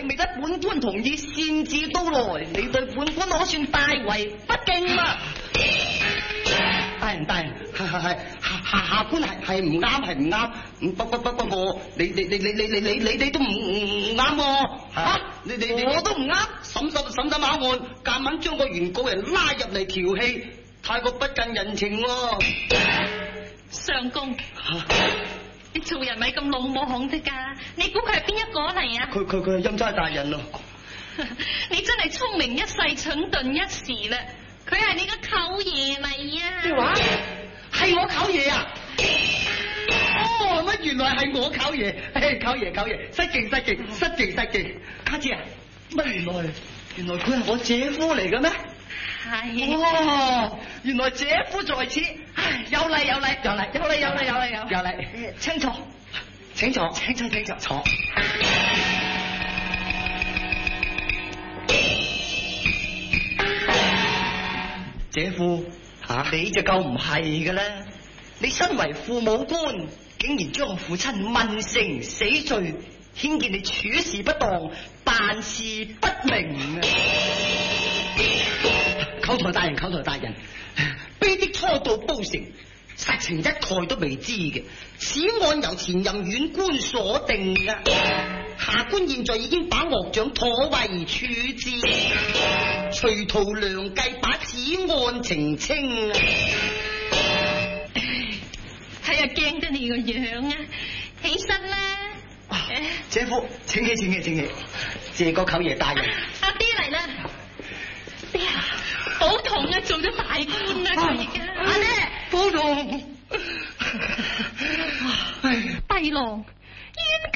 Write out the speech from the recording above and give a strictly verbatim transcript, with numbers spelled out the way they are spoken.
你未得本官同意擅自到來，你對本官可算大為不敬啦！ 大人大人，係係係下下官係係唔啱係唔啱，不不不不過你你你你你你你你你都唔唔啱喎嚇！你你你我都唔啱， 審審審審下案，夾硬將個原告人拉入嚟調戲，太過不近人情喎！ 相公，你做人咪咁魯莽的㗎？你估佢係邊一個嚟啊？ 佢佢佢係欽差大人咯！ 你真係聰明一世，蠢鈍一時啦！佢係你個舅爺嚟啊！ 咩話？係我舅爺啊！哦，乜原來係我舅爺？誒，舅爺舅爺，失敬失敬失敬失敬！家姐啊，乜原來原來佢係我姐夫嚟嘅咩？ 係。 哦，原來姐夫在此，唉，有禮有禮有禮有禮有禮有禮有有禮， 請坐， 請坐請坐請坐坐。 姐夫吓、啊、你就夠唔係嘅啦！你身為父母官，竟然將父親問成死罪，顯見你處事不當，辦事不明啊！ 口台大人，口台大人，卑職初到褒城，實情一概都未知嘅。此案由前任縣官所定嘅，下官現在已經把惡長妥為處置，隨途良計把此案澄清啊！ 係啊，驚得你個樣啊！起身啦！ 姐夫，請起，請起，請起，謝過舅爺大人。 阿爹嚟啦！爹啊，寶同啊，做咗大官啦，佢而家。阿爹， 寶同， 帝郎。